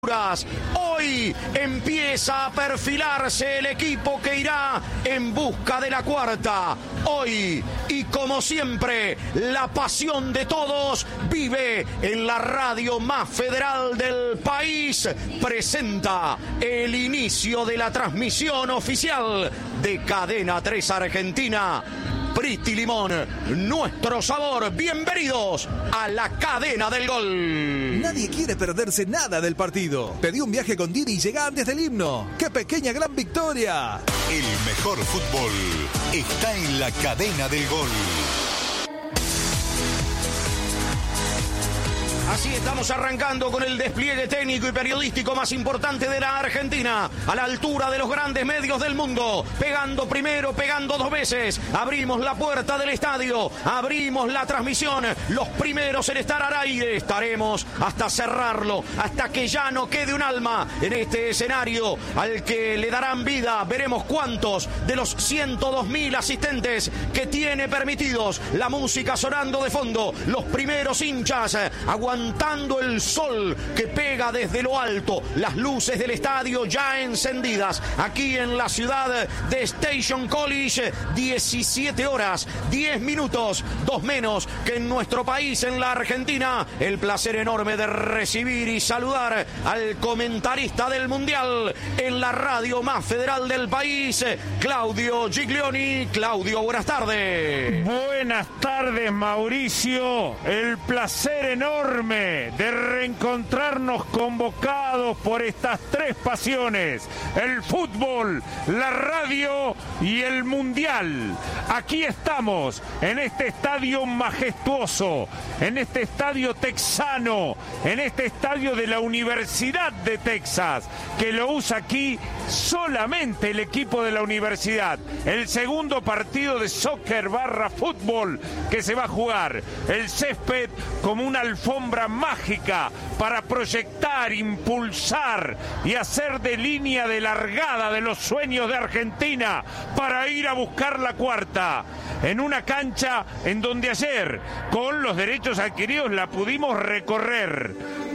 Hoy empieza a perfilarse el equipo que irá en busca de la cuarta. Hoy, y como siempre, la pasión de todos vive en la radio más federal del país. Presenta el inicio de la transmisión oficial de Cadena 3 Argentina. Priti Limón, nuestro sabor. Bienvenidos a la cadena del gol. Nadie quiere perderse nada del partido. Pedí un viaje con Didi y llega antes del himno. ¡Qué pequeña gran victoria! El mejor fútbol está en la cadena del gol. Así estamos arrancando con el despliegue técnico y periodístico más importante de la Argentina, a la altura de los grandes medios del mundo, pegando primero, pegando dos veces, abrimos la puerta del estadio, abrimos la transmisión, los primeros en estar al aire, estaremos hasta cerrarlo, hasta que ya no quede un alma en este escenario al que le darán vida. Veremos cuántos de los 102.000 asistentes que tiene permitidos, la música sonando de fondo, los primeros hinchas aguantando el sol que pega desde lo alto, las luces del estadio ya encendidas aquí en la ciudad de Station College. 17 horas, 10 minutos, 2 menos que en nuestro país, en la Argentina. El placer enorme de recibir y saludar al comentarista del Mundial en la radio más federal del país, Claudio Giglioni. Claudio, buenas tardes. Buenas tardes, Mauricio. El placer enorme de reencontrarnos convocados por estas tres pasiones: el fútbol, la radio y el mundial. Aquí estamos, en este estadio majestuoso, en este estadio texano, en este estadio de la Universidad de Texas, que lo usa aquí solamente el equipo de la universidad. El segundo partido de soccer / fútbol que se va a jugar. El césped como una alfombra mágica para proyectar, impulsar y hacer de línea de largada de los sueños de Argentina para ir a buscar la cuarta. En una cancha en donde ayer, con los derechos adquiridos, la pudimos recorrer.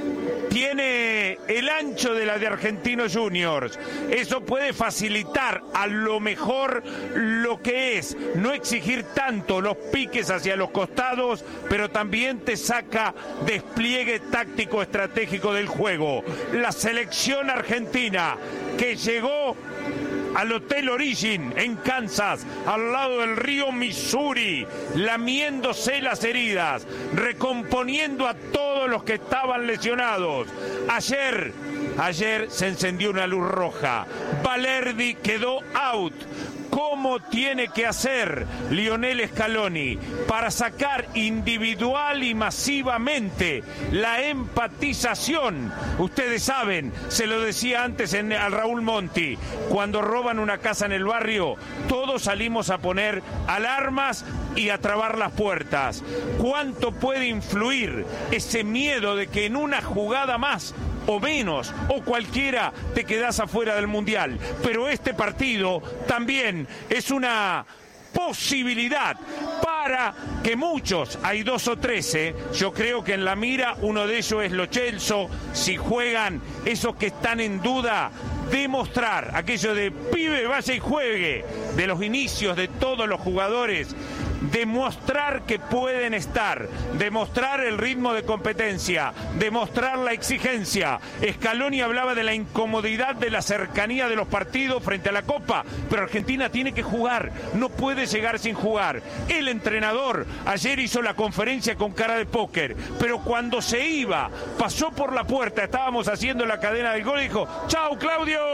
Tiene el ancho de la de Argentinos Juniors. Eso puede facilitar a lo mejor lo que es no exigir tanto los piques hacia los costados, pero también te saca despliegue táctico estratégico del juego. La selección argentina que llegó al Hotel Origin en Kansas, al lado del río Missouri, lamiéndose las heridas, recomponiendo a todos los que estaban lesionados. Ayer se encendió una luz roja. Balerdi quedó out. ¿Cómo tiene que hacer Lionel Scaloni para sacar individual y masivamente la empatización? Ustedes saben, se lo decía antes al Raúl Monti, cuando roban una casa en el barrio, todos salimos a poner alarmas y a trabar las puertas. ¿Cuánto puede influir ese miedo de que en una jugada más o menos, o cualquiera, te quedás afuera del Mundial? Pero este partido también es una posibilidad para que muchos, hay 2 o 13, yo creo que en la mira uno de ellos es Lo Celso, si juegan esos que están en duda, demostrar aquello de pibe, vaya y juegue, de los inicios de todos los jugadores, demostrar que pueden estar, demostrar el ritmo de competencia, demostrar la exigencia. Scaloni hablaba de la incomodidad de la cercanía de los partidos frente a la Copa, pero Argentina tiene que jugar, no puede llegar sin jugar. El entrenador ayer hizo la conferencia con cara de póker, pero cuando se iba, pasó por la puerta, estábamos haciendo la cadena del gol y dijo: ¡Chau, Claudio!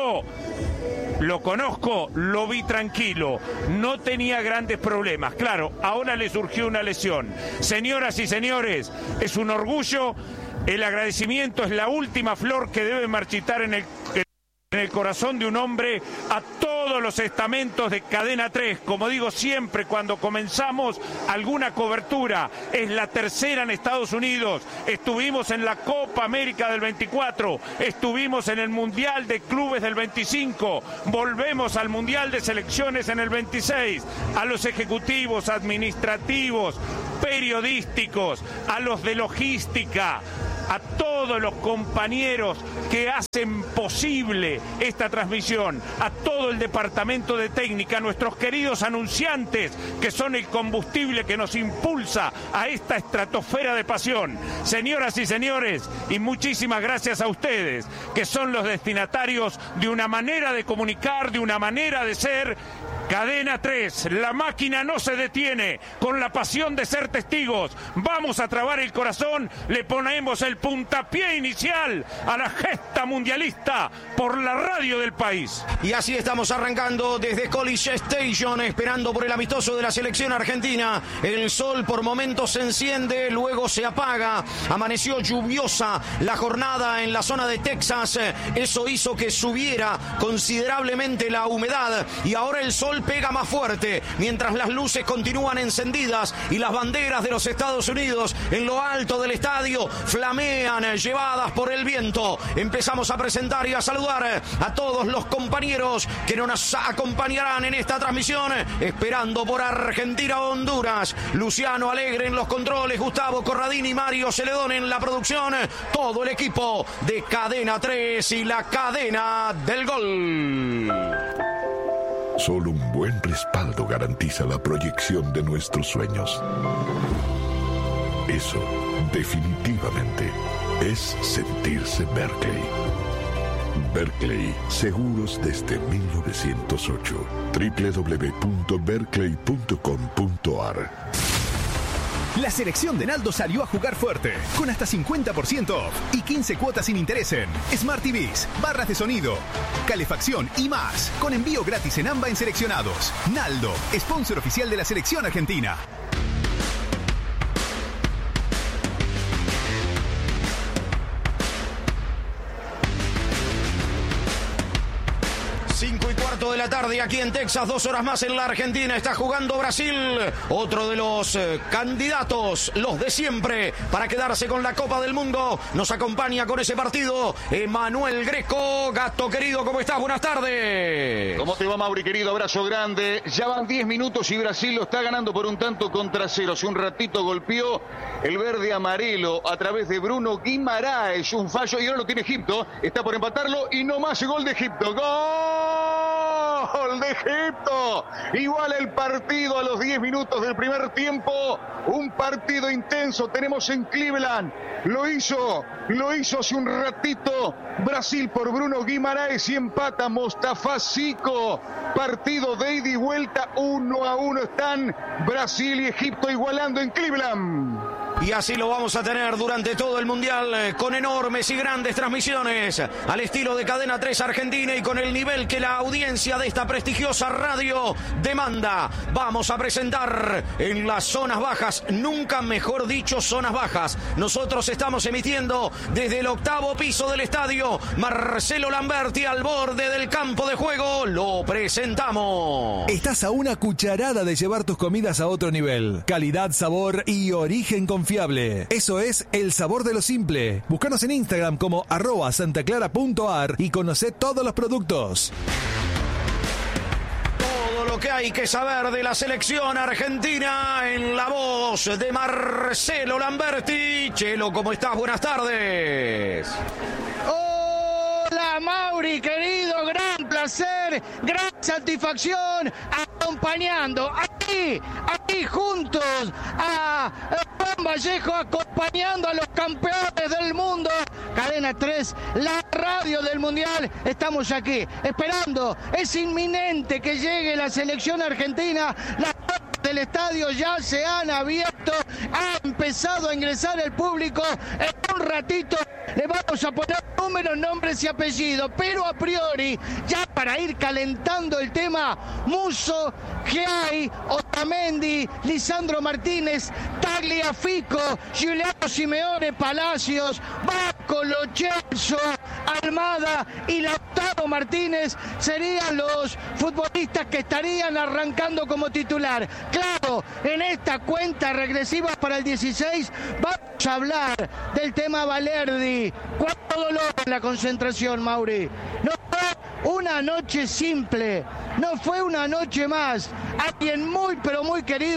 Lo conozco, lo vi tranquilo, no tenía grandes problemas. Claro, ahora le surgió una lesión. Señoras y señores, es un orgullo, el agradecimiento es la última flor que debe marchitar en el corazón de un hombre a todos los estamentos de Cadena 3. Como digo siempre cuando comenzamos alguna cobertura, es la tercera en Estados Unidos. Estuvimos en la Copa América del 24, estuvimos en el Mundial de Clubes del 25, volvemos al Mundial de Selecciones en el 26, a los ejecutivos, administrativos, periodísticos, a los de logística, a todos los compañeros que hacen posible esta transmisión, a todo el departamento de técnica, a nuestros queridos anunciantes que son el combustible que nos impulsa a esta estratosfera de pasión. Señoras y señores, y muchísimas gracias a ustedes, que son los destinatarios de una manera de comunicar, de una manera de ser. Cadena 3, la máquina no se detiene, con la pasión de ser testigos. Vamos a trabar el corazón, le ponemos el puntapié inicial a la gesta mundialista por la radio del país. Y así estamos arrancando desde College Station, esperando por el amistoso de la selección argentina. El sol por momentos se enciende, luego se apaga. Amaneció lluviosa la jornada en la zona de Texas. Eso hizo que subiera considerablemente la humedad y ahora el sol pega más fuerte, mientras las luces continúan encendidas y las banderas de los Estados Unidos en lo alto del estadio flamean, llevadas por el viento. Empezamos a presentar y a saludar a todos los compañeros que nos acompañarán en esta transmisión, esperando por Argentina-Honduras. Luciano Alegre en los controles, Gustavo Corradini y Mario Celedón en la producción, todo el equipo de Cadena 3 y la cadena del gol. Solo un buen respaldo garantiza la proyección de nuestros sueños. Eso, definitivamente, es sentirse Berkeley. Berkeley, seguros desde 1908. www.berkeley.com.ar. La selección de Naldo salió a jugar fuerte, con hasta 50% off y 15 cuotas sin interés en Smart TVs, barras de sonido, calefacción y más, con envío gratis en AMBA en seleccionados. Naldo, sponsor oficial de la selección argentina. 5:15 de la tarde aquí en Texas, 2 horas más en la Argentina. Está jugando Brasil, otro de los candidatos, los de siempre, para quedarse con la Copa del Mundo. Nos acompaña con ese partido Emanuel Greco. Gato querido, ¿cómo estás? Buenas tardes. ¿Cómo te va, Mauri, querido? Abrazo grande. Ya van 10 minutos y Brasil lo está ganando por un tanto contra cero. Hace un ratito golpeó el verde amarelo a través de Bruno Guimaraes. Un fallo y ahora lo tiene Egipto. Está por empatarlo y no más gol de Egipto. ¡Gol de Egipto! Igual el partido a los 10 minutos del primer tiempo. Un partido intenso tenemos en Cleveland. Lo hizo hace un ratito Brasil por Bruno Guimaraes y empata Mostafa Zico. Partido de ida y vuelta, 1-1 están Brasil y Egipto igualando en Cleveland. Y así lo vamos a tener durante todo el Mundial, con enormes y grandes transmisiones al estilo de Cadena 3 Argentina y con el nivel que la audiencia de esta prestigiosa radio demanda. Vamos a presentar en las zonas bajas, nunca mejor dicho zonas bajas. Nosotros estamos emitiendo desde el 8º piso del estadio Marcelo Lamberti, al borde del campo de juego. Lo presentamos. Estás a una cucharada de llevar tus comidas a otro nivel. Calidad, sabor y origen confiable. Eso es el sabor de lo simple. Búscanos en Instagram como @santaclara.ar y conocé todos los productos. Todo lo que hay que saber de la selección argentina en la voz de Marcelo Lamberti. Chelo, ¿cómo estás? Buenas tardes. Hola, Mauri, querido, gran placer, gran satisfacción, acompañando aquí juntos a Juan Vallejo, acompañando a los campeones del mundo. Cadena 3, la radio del Mundial. Estamos aquí esperando. Es inminente que llegue la selección argentina. Las puertas del estadio ya se han abierto. Ha empezado a ingresar el público. En un ratito le vamos a poner números, nombres y apellidos. Pero a priori, ya para ir calentando el tema, Musso, Giai, Otamendi, Lisandro Martínez, Tagliafico, Giuliano Simeone, Palacios, Vasco, Lo Celso, Almada y Lautaro Martínez serían los futbolistas que estarían arrancando como titular. Claro, en esta cuenta regresiva para el 16 vamos a hablar del tema Valerdi. Cuánto dolor en la concentración, Mauri. No fue una noche simple, no fue una noche más. Alguien muy pero muy querido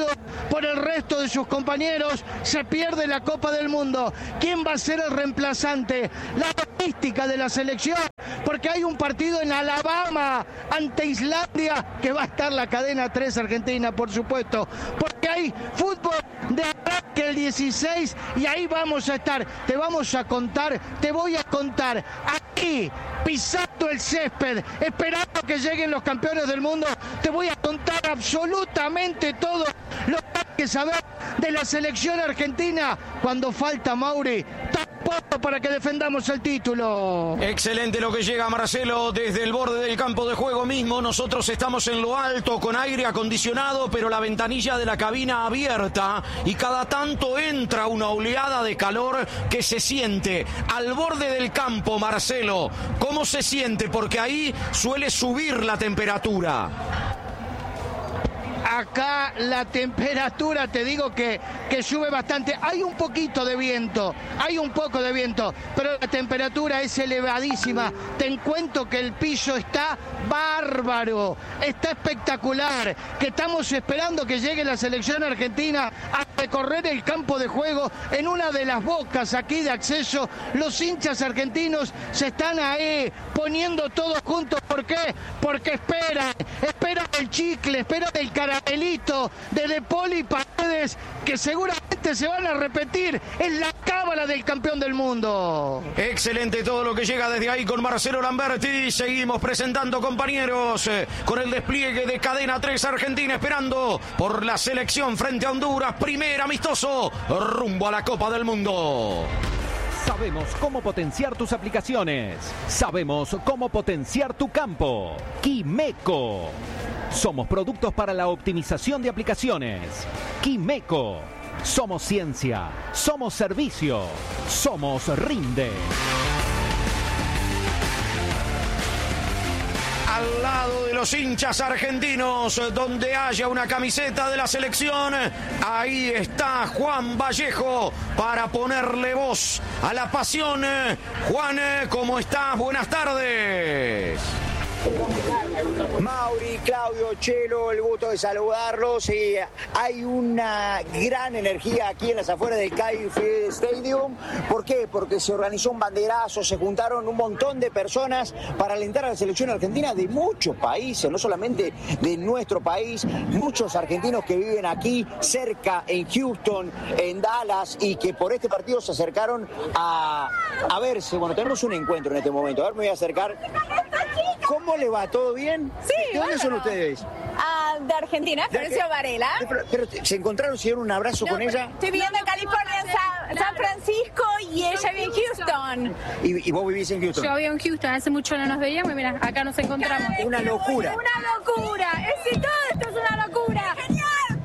por el resto de sus compañeros, se pierde la Copa del Mundo. ¿Quién va a ser el reemplazante? La logística de la selección, porque hay un partido en Alabama ante Islandia que va a estar la cadena 3 Argentina, por supuesto, porque hay fútbol de arranque el 16 y ahí vamos a estar. Te voy a contar aquí, pisando el césped, esperando que lleguen los campeones del mundo. Te voy a contar absolutamente todo lo que hay que saber de la selección argentina cuando falta Mauri. Tampoco para que defendamos el título. Excelente lo que llega Marcelo desde el borde del campo de juego mismo. Nosotros estamos en lo alto con aire acondicionado, pero la ventanilla de la cabina abierta y cada tanto entra una oleada de calor que se siente al borde del campo. Marcelo, ¿cómo se siente? Porque ahí suele subir la temperatura. Acá la temperatura, te digo que sube bastante. Hay un poquito de viento, pero la temperatura es elevadísima. Te cuento que el piso está bárbaro, está espectacular, que estamos esperando que llegue la selección argentina a recorrer el campo de juego en una de las bocas aquí de acceso. Los hinchas argentinos se están ahí poniendo todos juntos. ¿Por qué? Porque esperan el chicle, esperan el caramelito de Paul y Paredes, que seguramente se van a repetir en la cábala del campeón del mundo. Excelente todo lo que llega desde ahí con Marcelo Lamberti. Seguimos presentando, compañeros, con el despliegue de Cadena 3 Argentina, esperando por la selección frente a Honduras. Primer amistoso rumbo a la Copa del Mundo. Sabemos cómo potenciar tus aplicaciones. Sabemos cómo potenciar tu campo. Quimeco. Somos productos para la optimización de aplicaciones. Quimeco. Somos ciencia. Somos servicio. Somos Rinde. Al lado de los hinchas argentinos, donde haya una camiseta de la selección, ahí está Juan Vallejo para ponerle voz a la pasión. Juan, ¿cómo estás? Buenas tardes. Mauri, Claudio, Chelo, el gusto de saludarlos. Y hay una gran energía aquí en las afueras del Kyle Field Stadium. ¿Por qué? Porque se organizó un banderazo, se juntaron un montón de personas para alentar a la selección argentina de muchos países, no solamente de nuestro país, muchos argentinos que viven aquí cerca, en Houston, en Dallas, y que por este partido se acercaron a verse. Bueno, tenemos un encuentro en este momento. A ver, me voy a acercar. ¿Cómo le va? ¿Todo bien? Sí. ¿De dónde son ustedes? De Argentina, Florencio Varela. Pero se encontraron, se dieron un abrazo con ella. Estoy viviendo en California, en San Francisco, y ella vive en Houston. ¿Y vos vivís en Houston? Yo vivo en Houston, hace mucho no nos veíamos y mira, acá nos encontramos. Una locura. Una locura. Sí, todo esto es una locura. ¡Genial!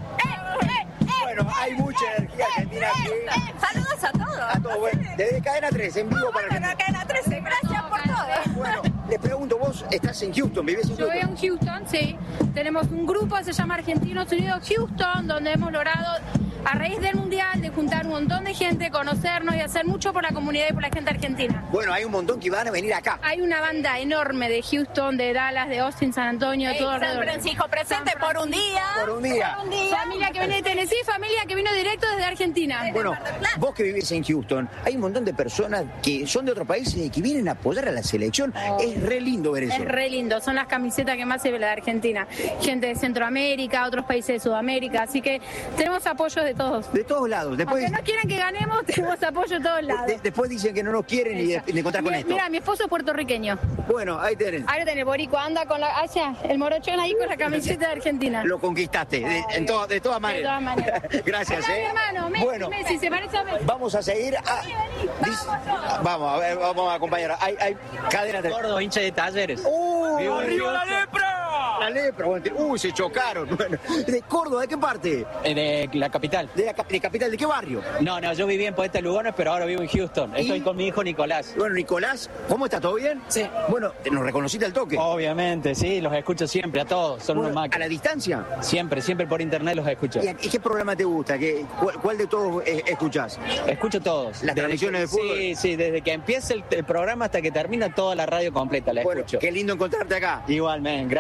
Bueno, hay mucha energía argentina aquí. Saludos a todos. A todos, bueno, desde Cadena 3, en vivo para Argentina. Cadena 13, gracias por todo. Bueno, les pregunto, vos estás en Houston, ¿vivís en Houston? Yo vivo en Houston, sí. Tenemos un grupo, se llama Argentinos Unidos Houston, donde hemos logrado, a raíz del Mundial, de juntar un montón de gente, conocernos y hacer mucho por la comunidad y por la gente argentina. Bueno, hay un montón que van a venir acá. Hay una banda enorme de Houston, de Dallas, de Austin, San Antonio, todo alrededor. San Francisco presente por un día. Por un día. Familia que viene de Tennessee, familia que vino directo desde Argentina. Bueno, vos que vivís en Houston, hay un montón de personas que son de otros países y que vienen a apoyar a la selección. Es re lindo ver eso. Es re lindo, son las camisetas que más se ve la de Argentina. Gente de Centroamérica, otros países de Sudamérica, así que tenemos apoyo de todos. De todos lados. Después, aunque no quieran que ganemos, tenemos apoyo de todos lados. Después dicen que no nos quieren y de encontrar con esto. Mira, mi esposo es puertorriqueño. Bueno, ahí tenés. Ahí lo tenés, Boricua, anda con el morochón ahí con la camiseta de Argentina. Lo conquistaste, de todas maneras. De todas maneras. Gracias, mi hermano, Messi, bueno, Messi, se parece a Messi. Vamos a seguir. Vamos a ver, vamos a acompañar. Hay Cadena 3. Gordo, hincha de Talleres. ¡Arriba la lepra! La lepra, bueno, se chocaron. Bueno, ¿de Córdoba? ¿De qué parte? De la capital. ¿De capital? ¿De qué barrio? No, yo viví en Poeta Lugones, pero ahora vivo en Houston. Estoy con mi hijo Nicolás. Bueno, Nicolás, ¿cómo está? ¿Todo bien? Sí. Bueno, ¿nos reconociste al toque? Obviamente, sí, los escucho siempre, a todos. Son unos máquinas. ¿A la distancia? Siempre por internet los escucho. ¿Y qué programa te gusta? ¿Cuál de todos escuchás? Escucho todos. ¿Las transmisiones de fútbol? Sí, desde que empieza el programa hasta que termina toda la radio completa la escucho. Qué lindo encontrarte acá. Igualmente, gracias, un gusto.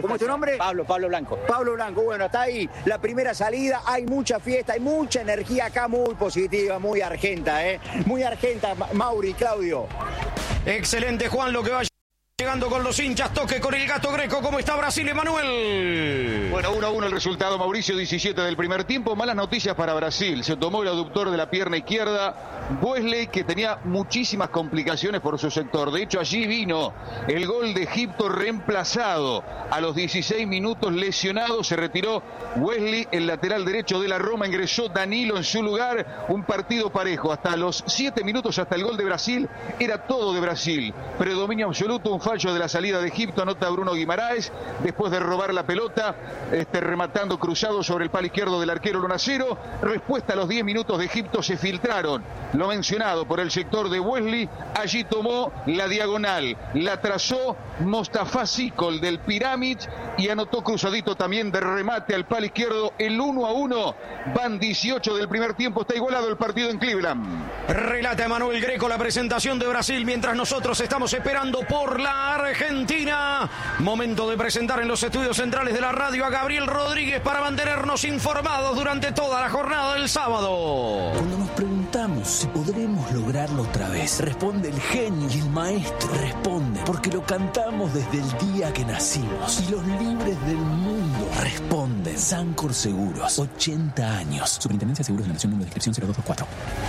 ¿Cómo es tu nombre? Pablo Blanco. Pablo Blanco, bueno, está ahí la primera salida, hay mucha fiesta, hay mucha energía acá, muy positiva, muy argenta, muy argenta, Mauri, Claudio. Excelente, Juan, lo que va llegando con los hinchas, toque con el Gato Greco. ¿Cómo está Brasil, Emanuel? Bueno, 1-1 el resultado, Mauricio, 17 del primer tiempo. Malas noticias para Brasil. Se tomó el aductor de la pierna izquierda Wesley, que tenía muchísimas complicaciones por su sector. De hecho, allí vino el gol de Egipto reemplazado. A los 16 minutos lesionado, se retiró Wesley, el lateral derecho de la Roma. Ingresó Danilo en su lugar. Un partido parejo. Hasta los 7 minutos, hasta el gol de Brasil, era todo de Brasil. Predominio absoluto, un fallo de la salida de Egipto, anota Bruno Guimaraes, después de robar la pelota, rematando cruzado sobre el palo izquierdo del arquero 1-0. Respuesta a los 10 minutos de Egipto, se filtraron, lo mencionado por el sector de Wesley, allí tomó la diagonal, la trazó Mostafa Sikol del Pirámid y anotó cruzadito también de remate al palo izquierdo, el 1-1. Van 18 del primer tiempo, está igualado el partido en Cleveland. Relata Emanuel Greco la presentación de Brasil, mientras nosotros estamos esperando por la Argentina. Momento de presentar en los estudios centrales de la radio a Gabriel Rodríguez para mantenernos informados durante toda la jornada del sábado. Cuando nos preguntamos si podremos lograrlo otra vez, responde el genio y el maestro. Responde porque lo cantamos desde el día que nacimos. Y los libres del mundo responden. Sancor Seguros, 80 años. Superintendencia de Seguros de la Nación, número de inscripción 0224.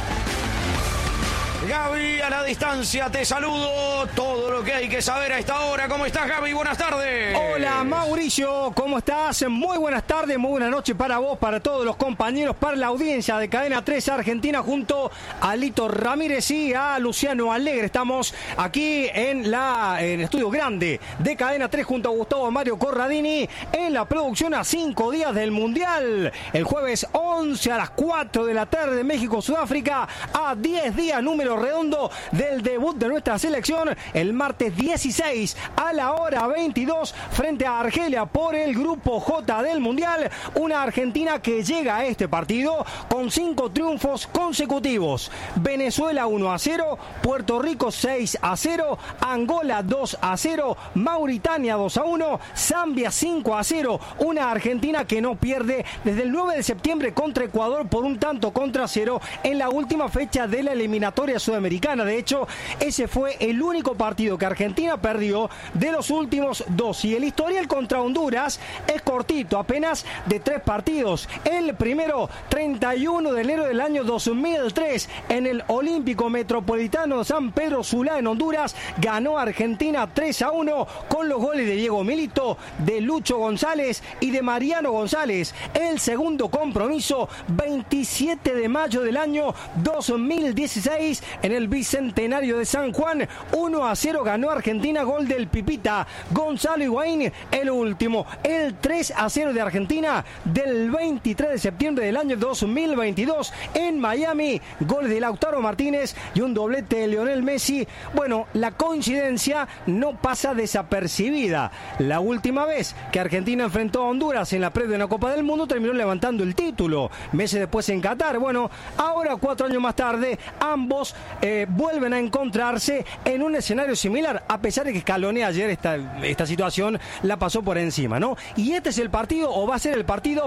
Gaby, a la distancia te saludo. Todo lo que hay que saber a esta hora. ¿Cómo estás, Gaby? Buenas tardes. Hola, Mauricio. ¿Cómo estás? Muy buenas tardes, muy buenas noches para vos, para todos los compañeros, para la audiencia de Cadena 3 Argentina, junto a Lito Ramírez y a Luciano Alegre. Estamos aquí en el estudio grande de Cadena 3 junto a Gustavo Mario Corradini en la producción a 5 días del Mundial. El jueves 11 a las 4 de la tarde, México-Sudáfrica, a 10 días, número redondo del debut de nuestra selección, el martes 16 a la hora 22 frente a Argelia por el grupo J del Mundial. Una Argentina que llega a este partido con 5 triunfos consecutivos: Venezuela 1-0, Puerto Rico 6-0, Angola 2-0, Mauritania 2-1, Zambia 5-0. Una Argentina que no pierde desde el 9 de septiembre contra Ecuador por un tanto contra 0 en la última fecha de la eliminatoria sudamericana. De hecho, ese fue el único partido que Argentina perdió de los últimos 2. Y el historial contra Honduras es cortito, apenas de 3 partidos. El primero, 31 de enero del año 2003, en el Olímpico Metropolitano de San Pedro Sula, en Honduras, ganó Argentina 3-1 con los goles de Diego Milito, de Lucho González y de Mariano González. El segundo compromiso, 27 de mayo del año 2016, en el Bicentenario de San Juan, 1-0 ganó Argentina, gol del Pipita Gonzalo Higuaín. El último, el 3-0 de Argentina del 23 de septiembre del año 2022 en Miami, gol de Lautaro Martínez y un doblete de Lionel Messi. Bueno, la coincidencia no pasa desapercibida. La última vez que Argentina enfrentó a Honduras en la previa de una Copa del Mundo terminó levantando el título, meses después en Qatar. Bueno, ahora 4 años más tarde, ambos vuelven a encontrarse en un escenario similar, a pesar de que Scaloni ayer esta situación la pasó por encima, ¿no? Y este es el partido, o va a ser el partido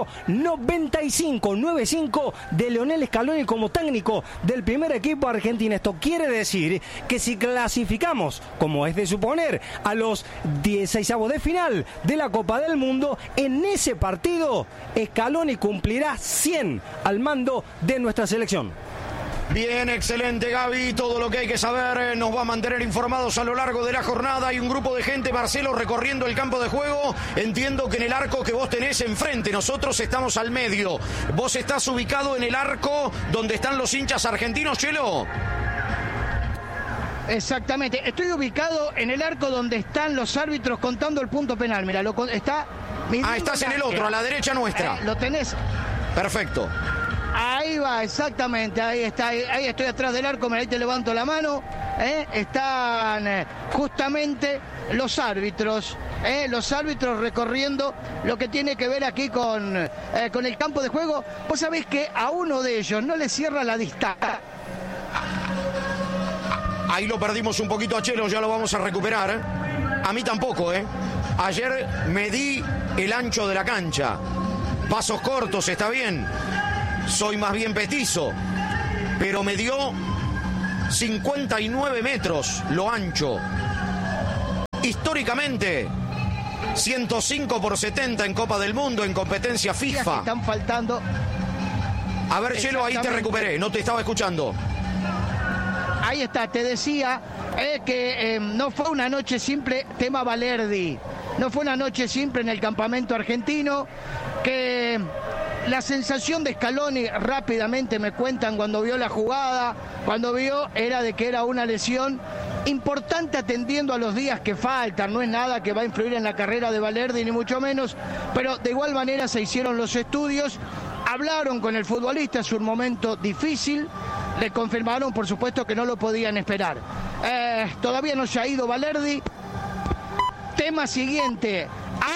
95 de Lionel Scaloni como técnico del primer equipo argentino. Esto quiere decir que si clasificamos, como es de suponer, a los 16avos de final de la Copa del Mundo, en ese partido Scaloni cumplirá 100 al mando de nuestra selección. Bien, excelente, Gaby. Todo lo que hay que saber nos va a mantener informados a lo largo de la jornada. Hay un grupo de gente, Marcelo, recorriendo el campo de juego. Entiendo que en el arco que vos tenés enfrente, nosotros estamos al medio. ¿Vos estás ubicado en el arco donde están los hinchas argentinos, Chelo? Exactamente. Estoy ubicado en el arco donde están los árbitros contando el punto penal. Mira, está... estás en el otro, a la derecha nuestra. Lo tenés. Perfecto. Ahí va, exactamente, ahí está, ahí estoy atrás del arco, ahí te levanto la mano, están justamente los árbitros recorriendo lo que tiene que ver aquí con el campo de juego. Vos sabés que a uno de ellos no le cierra la distancia. Ahí lo perdimos un poquito a Chelo, ya lo vamos a recuperar. A mí tampoco, Ayer medí el ancho de la cancha. Pasos cortos, está bien. Soy más bien petizo. Pero me dio 59 metros lo ancho. Históricamente, 105/70 en Copa del Mundo, en competencia FIFA. Están faltando. A ver, Chelo, ahí te recuperé, no te estaba escuchando. Ahí está, te decía que no fue una noche simple, tema Balerdi. No fue una noche simple en el campamento argentino, que la sensación de Scaloni, rápidamente me cuentan cuando vio la jugada, cuando vio, era de que era una lesión importante atendiendo a los días que faltan. No es nada que va a influir en la carrera de Balerdi, ni mucho menos, pero de igual manera se hicieron los estudios, hablaron con el futbolista, es un momento difícil, le confirmaron, por supuesto, que no lo podían esperar. Todavía no se ha ido Balerdi. Tema siguiente,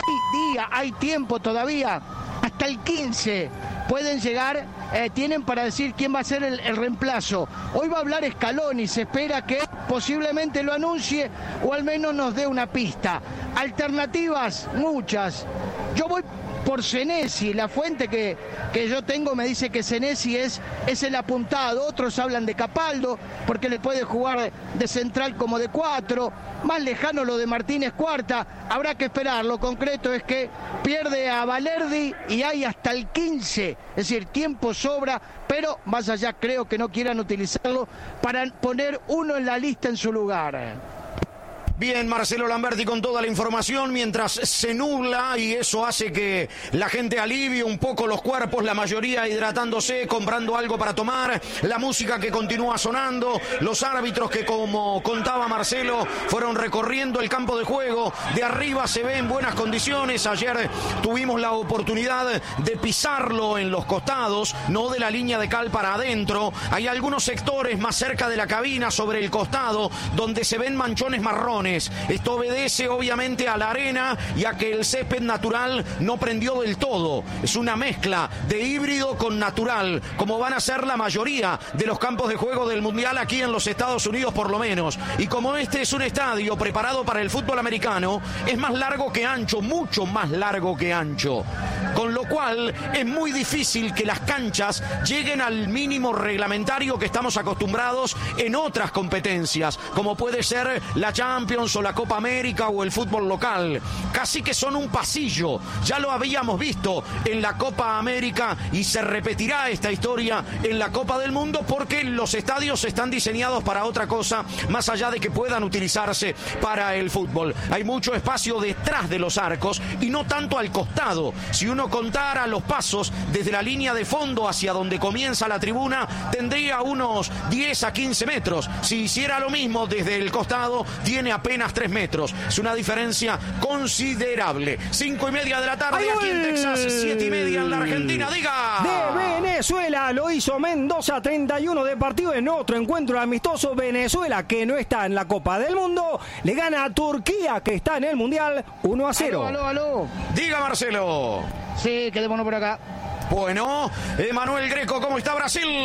hay tiempo todavía, hasta el 15 pueden llegar, tienen para decir quién va a ser el reemplazo. Hoy va a hablar Scaloni, se espera que posiblemente lo anuncie o al menos nos dé una pista. Alternativas, muchas. Yo voy por Senesi, la fuente que yo tengo me dice que Senesi es el apuntado. Otros hablan de Capaldo, porque le puede jugar de central como de 4. Más lejano lo de Martínez Cuarta, habrá que esperar. Lo concreto es que pierde a Balerdi y hay hasta el 15, es decir, tiempo sobra, pero más allá creo que no quieran utilizarlo para poner uno en la lista en su lugar. Bien, Marcelo Lamberti con toda la información mientras se nubla y eso hace que la gente alivie un poco los cuerpos, la mayoría hidratándose, comprando algo para tomar, la música que continúa sonando, los árbitros que, como contaba Marcelo, fueron recorriendo el campo de juego. De arriba se ve en buenas condiciones. Ayer tuvimos la oportunidad de pisarlo en los costados, no de la línea de cal para adentro. Hay algunos sectores más cerca de la cabina, sobre el costado, donde se ven manchones marrones. Esto obedece obviamente a la arena y a que el césped natural no prendió del todo. Es una mezcla de híbrido con natural, como van a ser la mayoría de los campos de juego del Mundial aquí en los Estados Unidos por lo menos. Y como este es un estadio preparado para el fútbol americano, es más largo que ancho, mucho más largo que ancho. Con lo cual es muy difícil que las canchas lleguen al mínimo reglamentario que estamos acostumbrados en otras competencias, como puede ser la Champions o la Copa América o el fútbol local. Casi que son un pasillo. Ya lo habíamos visto en la Copa América y se repetirá esta historia en la Copa del Mundo, porque los estadios están diseñados para otra cosa más allá de que puedan utilizarse para el fútbol. Hay mucho espacio detrás de los arcos y no tanto al costado. Si uno contara los pasos desde la línea de fondo hacia donde comienza la tribuna, tendría unos 10 a 15 metros. Si hiciera lo mismo desde el costado, tiene apenas 3 metros. Es una diferencia considerable. 5:30 de la tarde aquí en Texas, 7:30 en la Argentina. Diga. De Venezuela lo hizo Mendoza, 31 de partido en otro encuentro amistoso. Venezuela, que no está en la Copa del Mundo, le gana a Turquía, que está en el Mundial, 1-0. Aló. Diga, Marcelo. Sí, quedémonos por acá. Bueno, Emanuel Greco, ¿cómo está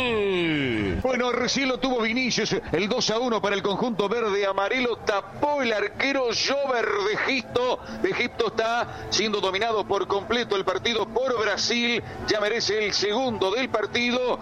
Brasil? Bueno, recién lo tuvo Vinicius, el 2-1 para el conjunto verde amarelo, tapó el arquero Jover de Egipto. Egipto está siendo dominado por completo el partido por Brasil, ya merece el segundo del partido.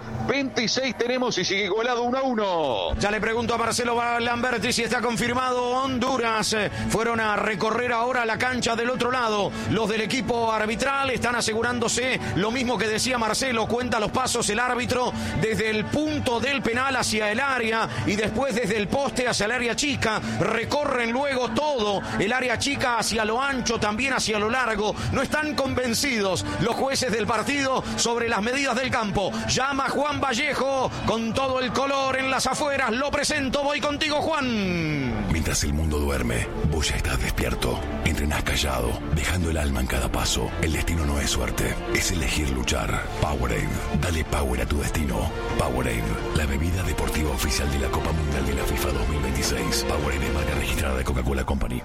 26 tenemos y sigue igualado 1-1. Ya le pregunto a Marcelo Lamberti si está confirmado. Honduras fueron a recorrer ahora la cancha del otro lado. Los del equipo arbitral están asegurándose lo mismo que decía Marcelo. Cuenta los pasos el árbitro desde el punto del penal hacia el área y después desde el poste hacia el área chica. Recorren luego todo el área chica hacia lo ancho, también hacia lo largo. No están convencidos los jueces del partido sobre las medidas del campo. Llama Juan Vallejo con todo el color en las afueras. Lo presento, voy contigo, Juan. Mientras el mundo duerme, vos ya estás despierto. Entrenás callado, dejando el alma en cada paso. El destino no es suerte, es elegir luchar. Powerade, dale power a tu destino. Powerade, la bebida deportiva oficial de la Copa Mundial de la FIFA 2026. Powerade es marca registrada de Coca-Cola Company.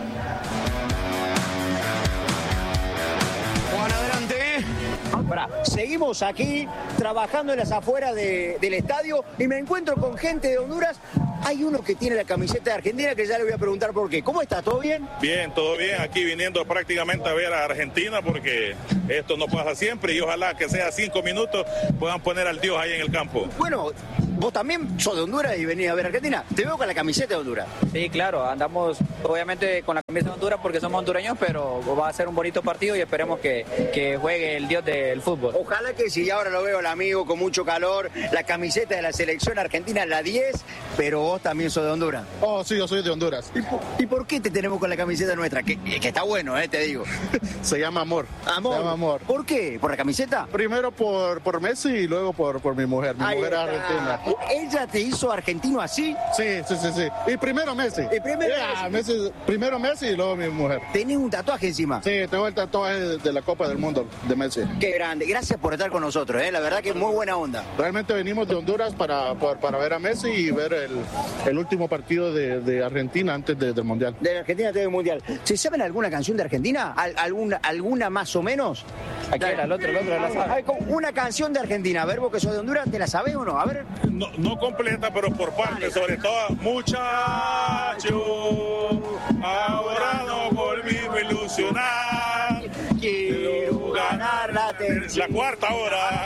Juan, adelante. Seguimos aquí trabajando en las afueras del estadio y me encuentro con gente de Honduras Hay uno que tiene la camiseta de Argentina que ya le voy a preguntar por qué. ¿Cómo está? ¿Todo bien? Bien, todo bien. Aquí viniendo prácticamente a ver a Argentina porque esto no pasa siempre y ojalá que sea 5 minutos puedan poner al Dios ahí en el campo. Bueno, vos también sos de Honduras y venís a ver a Argentina. Te veo con la camiseta de Honduras. Sí, claro, andamos obviamente con la camiseta de Honduras porque somos hondureños, pero va a ser un bonito partido y esperemos que juegue el Dios del fútbol. Ojalá que sí. Ahora lo veo al amigo con mucho calor, la camiseta de la selección argentina, la 10, pero vos también sos de Honduras. Oh, sí, yo soy de Honduras. ¿Y por qué te tenemos con la camiseta nuestra? Que está bueno, te digo. Se llama amor. ¿Amor? Se llama amor. ¿Por qué? ¿Por la camiseta? Primero por Messi y luego por mi mujer. Mi mujer es argentina. ¿Ella te hizo argentino así? Sí. Y primero Messi. Primero Messi y luego mi mujer. ¿Tenés un tatuaje encima? Sí, tengo el tatuaje de la Copa del Mundo de Messi. Qué grande. Gracias por estar con nosotros, La verdad que es muy buena onda. Realmente venimos de Honduras para ver a Messi y ver el último partido de Argentina antes del Mundial. De Argentina antes del Mundial. ¿Se saben alguna canción de Argentina? ¿Alguna más o menos? Aquí era el otro la sabe. Una canción de Argentina. A ver, vos que sos de Honduras, ¿te la sabés o no? A ver. No completa, pero por parte, sobre todo. Muchacho, ahora no volvimos a ilusionar. Quiero ganar la tercera. La cuarta hora.